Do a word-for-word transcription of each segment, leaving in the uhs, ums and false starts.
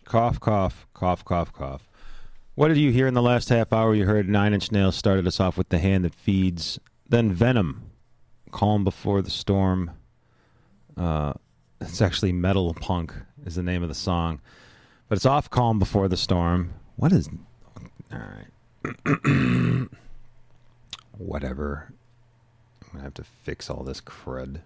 Cough, cough, cough, cough, cough. What did you hear in the last half hour? You heard Nine Inch Nails started us off with The Hand That Feeds. Then Venom, Calm Before the Storm. Uh, it's actually Metal Punk is the name of the song. But it's off Calm Before the Storm. What is... All right. Whatever. I'm going to have to fix all this crud.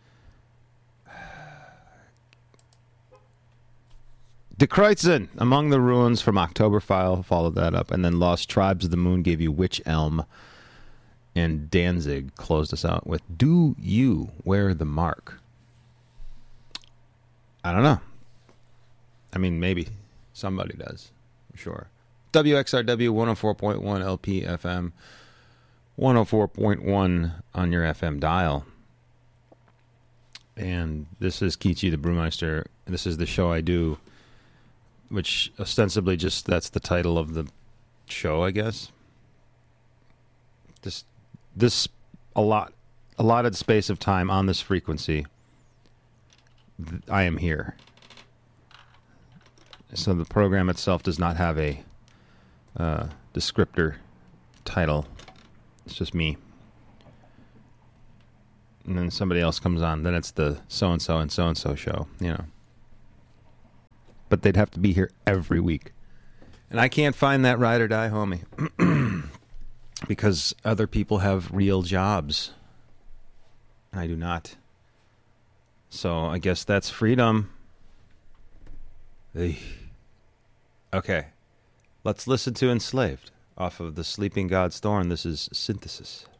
De Kreutzen, Among the Ruins from Oktoberfile, followed that up. And then Lost Tribes of the Moon gave you Witch Elm. And Danzig closed us out with Do You Wear the Mark? I don't know. I mean, maybe. Somebody does. For sure. W X R W one oh four point one L P F M. one oh four point one on your F M dial. And this is Kichi the Brewmeister. This is the show I do, which ostensibly just, that's the title of the show, I guess. This, this, a lot, allotted space of time on this frequency, I am here. So the program itself does not have a uh, descriptor title. It's just me. And then somebody else comes on. Then it's the so-and-so and so-and-so show, you know. But they'd have to be here every week. And I can't find that ride or die homie. Because other people have real jobs. I do not. So I guess that's freedom. Ugh. Okay. Let's listen to Enslaved off of the Sleeping God's Thorn. This is Synthesis.